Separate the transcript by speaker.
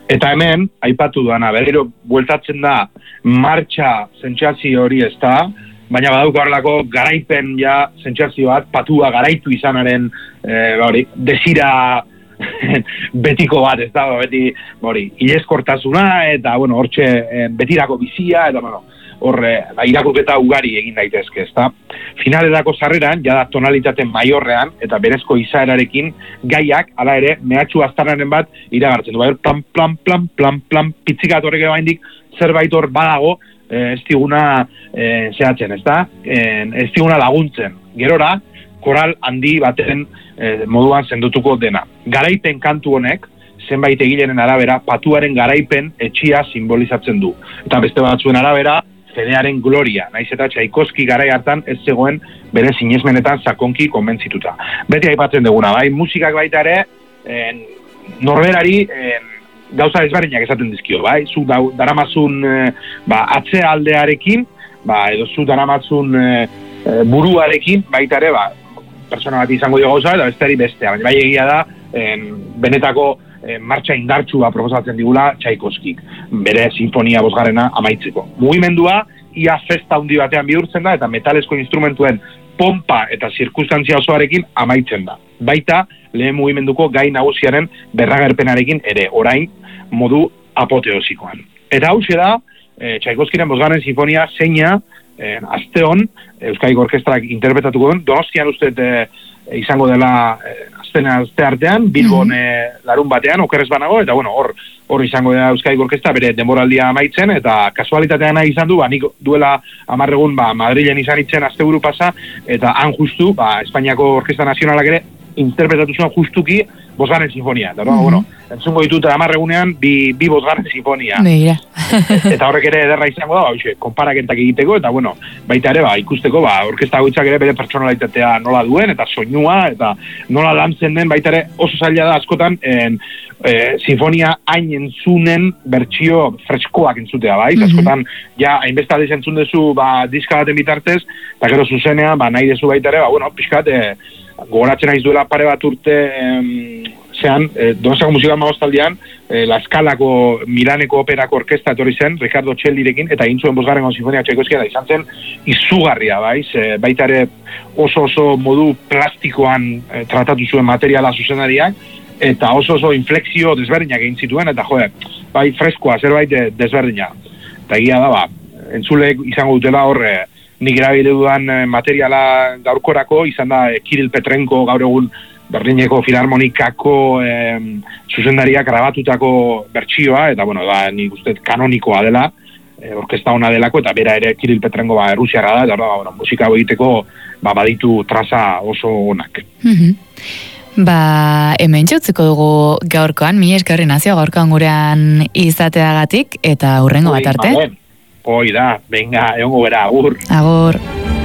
Speaker 1: Eta hemen, aipatu duana, berriro bueltatzen da martxa sentsazio hori ez da, baina badauka horrelako garaipen ja sentsazio bat, patua garaitu izanaren desira betiko bat, ez da, beti ileskortasuna, eta, hortxe betirako bizia, eta, irakurketa ugari egin daitezke, ez da. Finalerako sarreran, jada tonalitate maiorrean, eta berezko izaerarekin, gaiak, hala ere, mehatxu aztarnaren bat iragartzen du. Plan, pitzikat horrek ebaindik, zerbait hor badago, ez diguna zehatzen, ez da? Ez diguna laguntzen. Gerora, koral handi baten moduan sendotuko dena. Garaipen kantu honek, zenbait egileren arabera, patuaren garaipen etxia simbolizatzen du. Eta beste batzuen arabera, fedearen gloria, naiz eta Tchaikovsky garai hartan ez zegoen bere sinesmenetan sakonki konbentzituta. Beti aipatzen duguna, bai, musikak baita ere, norberari gauza ezberdinak esaten dizkio, bai, zu daramazun atzealdearekin, edo zu daramazun buruarekin, baita ere, persona bat izango dio gauza, eta besteari bestea, baina bai egia da, benetako martxa indartsua proposatzen digula Tchaikovskik, bere sinfonia 5. amaitzeko. Mugimendua ia festa handi batean bihurtzen da eta metalesko instrumentuen pompa eta zirkustantzia osoarekin amaitzen da. Baita lehen mugimenduko gai nagusiaren berragerpenarekin ere, orain modu apoteosikoan. Eta hauxe da Tchaikovskiren 5. sinfonia zeina asteon Euskadiko Orkestrak interpretatuko duen, Donostian uste izango dela aste artean, Bilbon larun batean, okerrez banago, eta hor izango da Euskadiko Orkestra bere denboraldia amaitzen, eta kasualitatean nahi izan du, nik duela 10 egun Madrilen izan itzen asteburu pasa, eta han justu, Espainiako Orkestra Nazionalak ere interpretatu zuen justuki 5. sinfonia. Eta entzungo ditut 10 egunean bi 5. sinfonia. Eta horrek ere ederra izango da, konparaketak egiteko, eta baita ere ikusteko orkestra goitzak ere bere pertsonalitatea nola duen, eta soinua, eta nola lantzen den, baita ere oso zaila da askotan sinfonia hain entzunen bertsio freskoak entzutea, bai? Askotan, hainbeste aldiz entzun dezu diska baten bitartez, eta gero zuzenean, nahi dezu baita ere, pixkat, gogoratzen naiz duela pare bat urte Donostiako Musika Magostaldian La Scalako Milaneko operako orkestra etorri zen, Ricardo Cellirekin, eta egin zuen 5. sinfonia Tchaikovskia da izan zen izugarria, baita ere oso modu plastikoan tratatu zuen materiala zuzenariak, eta oso inflexio desberdinak egin zituen, eta freskoa, zerbait desberdina. Eta egia da, entzulek izango dutela hor nik erabile dudan materiala gaurkorako, izan da Kirill Petrenko gaur egun Berlineko Filarmonikako zuzendariak grabatutako bertsioa, eta nik uste kanonikoa dela, orkesta ona delako, eta bera ere Kirill Petrenko Errusiarra da, eta musika egiteko baditu traza oso onak.
Speaker 2: Hemen txutziko dugu gaurkoan, mi eskerri nazio gaurkoan gurean izateagatik, eta hurrengo bat arte.
Speaker 1: Hoi da, venga, egongo bera, agur.
Speaker 2: Agur.